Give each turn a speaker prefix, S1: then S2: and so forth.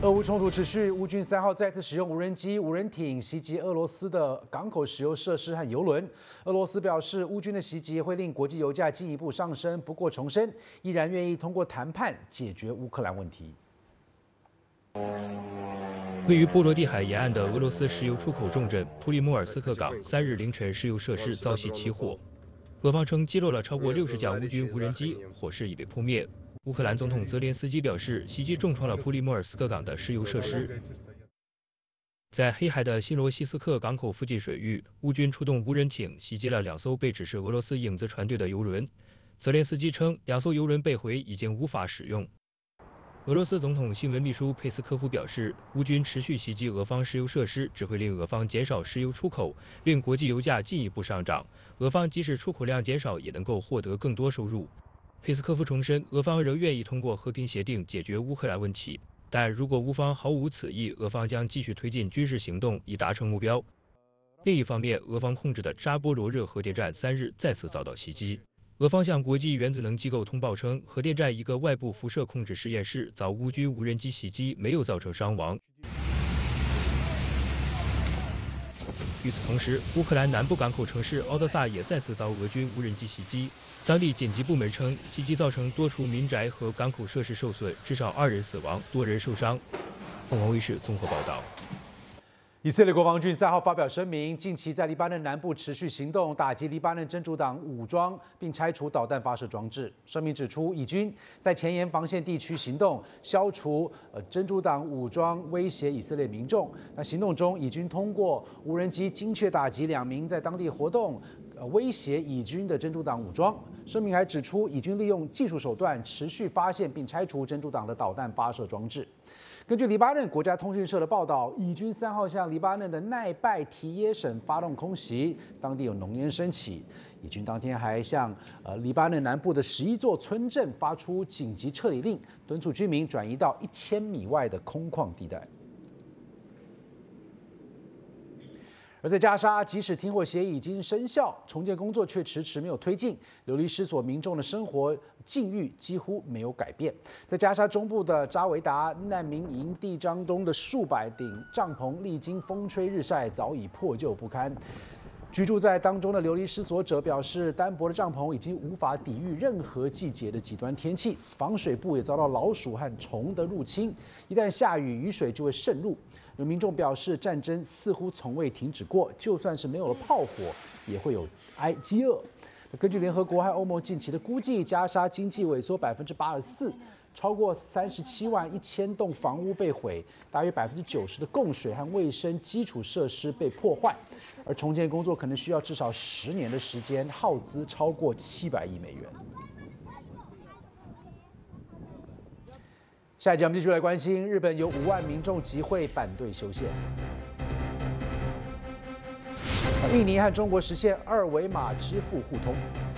S1: 俄乌冲突持续，乌军3号再次使用无人机、无人艇袭击俄罗斯的港口石油设施和油轮。俄罗斯表示，乌军的袭击会令国际油价进一步上升，不过重申依然愿意通过谈判解决乌克兰问题。
S2: 位于波罗的海沿岸的俄罗斯石油出口重镇普里莫尔斯克港3日凌晨石油设施遭袭起火，俄方称击落了超过60架乌军无人机，火势已被扑灭。乌克兰总统泽连斯基表示，袭击重创了普里莫尔斯克港的石油设施。在黑海的新罗西斯克港口附近水域，乌军出动无人艇袭击了2艘被指是俄罗斯影子船队的油轮。泽连斯基称，2艘油轮被毁，已经无法使用。俄罗斯总统新闻秘书佩斯科夫表示，乌军持续袭击俄方石油设施，只会令俄方减少石油出口，令国际油价进一步上涨。俄方即使出口量减少，也能够获得更多收入。佩斯科夫重申，俄方仍愿意通过和平协定解决乌克兰问题，但如果乌方毫无此意，俄方将继续推进军事行动以达成目标。另一方面，俄方控制的扎波罗热核电站3日再次遭到袭击。俄方向国际原子能机构通报称，核电站一个外部辐射控制实验室遭乌军无人机袭击，没有造成伤亡。与此同时，乌克兰南部港口城市奥德萨也再次遭俄军无人机袭击。当地紧急部门称，袭击造成多处民宅和港口设施受损，至少2人死亡，多人受伤。凤凰卫视综合报道。
S1: 以色列国防军3号发表声明，近期在黎巴嫩南部持续行动，打击黎巴嫩真主党武装，并拆除导弹发射装置。声明指出，以军在前沿防线地区行动，消除真主党武装威胁以色列民众。那行动中，以军通过无人机精确打击2名在当地活动、威胁以军的真主党武装。声明还指出，以军利用技术手段持续发现并拆除真主党的导弹发射装置。根据黎巴嫩国家通讯社的报道，以军3号向黎巴嫩的奈拜提耶省发动空袭，当地有浓烟升起。以军当天还向黎巴嫩南部的11座村镇发出紧急撤离令，敦促居民转移到1000米外的空旷地带。而在加沙，即使停火协议已经生效，重建工作却迟迟没有推进，流离失所民众的生活境遇几乎没有改变。在加沙中部的扎维达难民营地张东的数百顶帐篷，历经风吹日晒，早已破旧不堪。居住在当中的流离失所者表示，单薄的帐篷已经无法抵御任何季节的极端天气，防水布也遭到老鼠和虫的入侵，一旦下雨，雨水就会渗入。有民众表示，战争似乎从未停止过，就算是没有了炮火，也会有饥饿。根据联合国和欧盟近期的估计，加沙经济萎缩84%，超过37万1000栋房屋被毁，大约90%的供水和卫生基础设施被破坏，而重建工作可能需要至少10年的时间，耗资超过700亿美元。下一节我们继续来关心，日本有5万民众集会反对修宪。印尼和中国实现2维码支付互通。